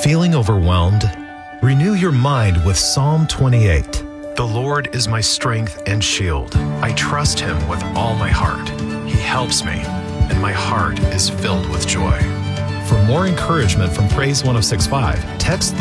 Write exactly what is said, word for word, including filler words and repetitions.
Feeling overwhelmed? Renew your mind with Psalm twenty-eight. The Lord is my strength and shield. I trust him with all my heart. He helps me, and my heart is filled with joy. For more encouragement from Praise ten sixty-five, text the